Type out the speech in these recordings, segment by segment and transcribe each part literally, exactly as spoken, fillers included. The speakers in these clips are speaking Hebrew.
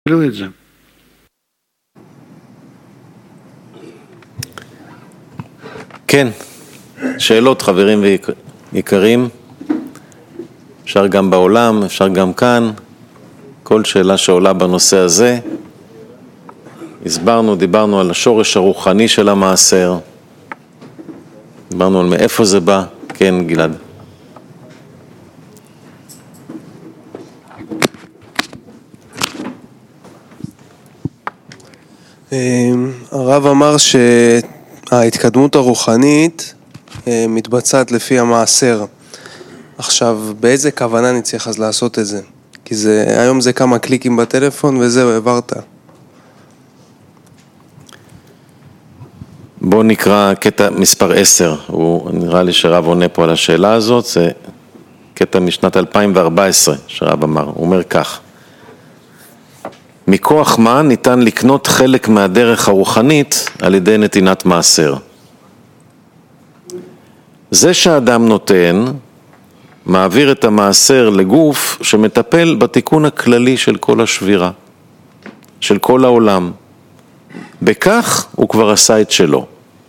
לא את זה. כן, שאלות חברים ויקרים, אפשר גם בעולם, אפשר גם כאן, כל שאלה שעולה בנושא הזה. הסברנו, דיברנו על השורש הרוחני של המעשר, דיברנו על מאיפה זה בא. כן, גלעד. הרב אמר שההתקדמות הרוחנית מתבצעת לפי המעשר. עכשיו, באיזה כוונה אני צריך אז לעשות את זה? כי זה, היום זה כמה קליקים בטלפון וזהו, העברת. בואו נקרא קטע מספר עשר, הוא נראה לי שרב עונה פה על השאלה הזאת, זה קטע משנת אלפיים וארבע עשרה שרב אמר, הוא אומר כך: מכוח מה ניתן לקנות חלק מהדרך הרוחנית על ידי נתינת מעשר? זה שהאדם נותן, מעביר את המעשר לגוף שמטפל בתיקון הכללי של כל השבירה, של כל העולם. בכך הוא כבר עשה את שלו.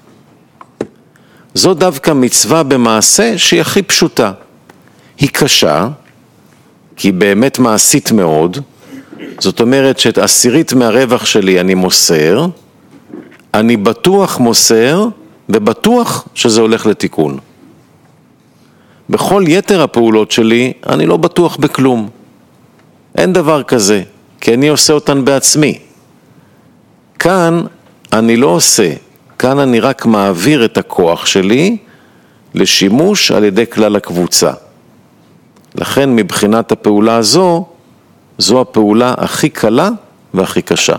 זו דווקא מצווה במעשה שהיא הכי פשוטה. היא קשה, כי היא באמת מעשית מאוד. זאת אומרת שאת עשירית מהרווח שלי אני מוסר, אני בטוח מוסר, ובטוח שזה הולך לתיקון. בכל יתר הפעולות שלי אני לא בטוח בכלום. אין דבר כזה, כי אני עושה אותן בעצמי. כאן אני לא עושה, כאן אני רק מעביר את הכוח שלי לשימוש על ידי כלל הקבוצה. לכן מבחינת הפעולה הזו, זו הפעולה הכי קלה והכי קשה.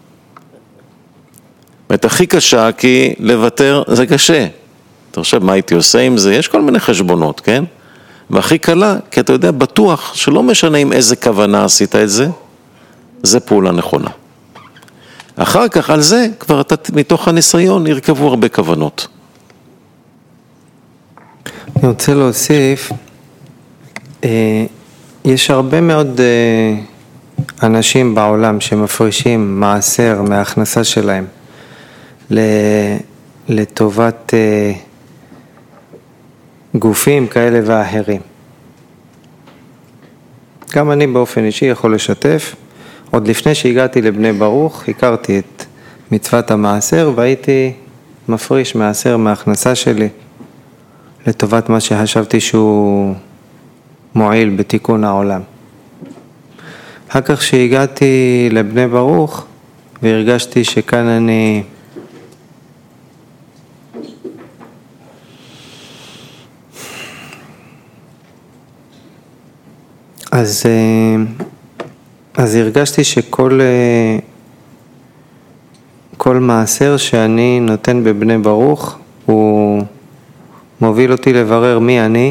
את הכי קשה כי לוותר זה קשה. אתה חושב מה הייתי עושה עם זה? יש כל מיני חשבונות, כן? והכי קלה, כי אתה יודע בטוח שלא משנה עם איזה כוונה עשית את זה, זה פעולה נכונה. אחר כך על זה כבר אתה, מתוך הניסיון ירכבו הרבה כוונות. אני רוצה להוסיף, אה, יש הרבה מאוד אה, אנשים בעולם שמפרישים מעשר מההכנסה שלהם לטובת אה, גופים כאלה ואחרים. גם אני באופן אישי יכול לשתף. עוד לפני שהגעתי לבני ברוך, הכרתי את מצוות המעשר והייתי מפריש מעשר מההכנסה שלי לטובת מה שחשבתי שהוא מועיל בתיקון העולם. אחר כך שהגעתי לבני ברוך והרגשתי שכאן אני אז אז הרגשתי שכל כל מעשר שאני נותן בבני ברוך הוא מוביל אותי לברר מי אני,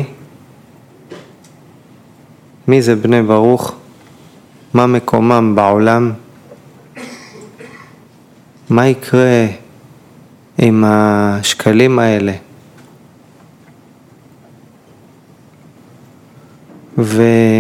מי זה בני ברוך, מה מקומם בעולם, מה יקרה עם השקלים האלה. ו...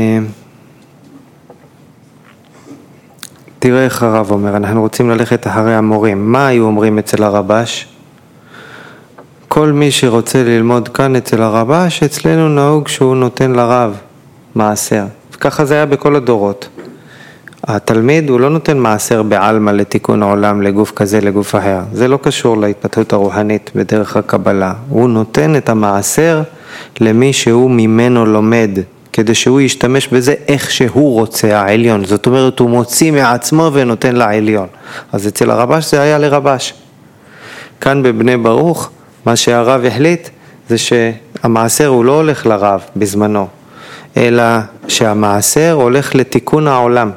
תראה איך הרב אומר, אנחנו רוצים ללכת אחרי המורים. מה היו אומרים אצל הרבש? כל מי שרוצה ללמוד כאן אצל הרבש, אצלנו נהוג שהוא נותן לרב מעשר. וככה זה היה בכל הדורות. התלמיד הוא לא נותן מעשר בעלמא לתיקון העולם, לגוף כזה, לגוף אחר. זה לא קשור להתפתחות הרוחנית בדרך הקבלה. הוא נותן את המעשר למי שהוא ממנו לומד, כדי שהוא ישתמש בזה איך שהוא רוצה, העליון. זאת אומרת, הוא מוציא מעצמו ונותן לעליון. אז אצל הרבש זה היה לרבש. כאן בבני ברוך, מה שהרב החליט, זה שהמעשר הוא לא הולך לרב בזמנו, אלא שהמעשר הולך לתיקון העולם.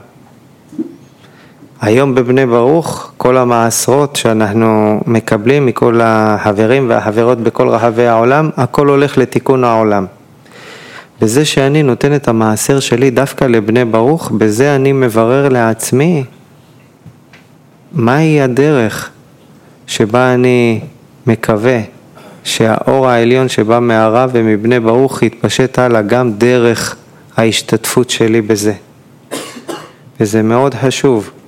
היום בבני ברוך, כל המעשרות שאנחנו מקבלים מכל החברים והחברות בכל רחבי העולם, הכל הולך לתיקון העולם. בזה שאני נותן את המעשר שלי דווקא לבני ברוך, בזה אני מברר לעצמי מהי הדרך שבה אני מקווה שהאור העליון שבא מהרב ומבני ברוך יתפשט הלאה גם דרך ההשתתפות שלי בזה. וזה מאוד חשוב.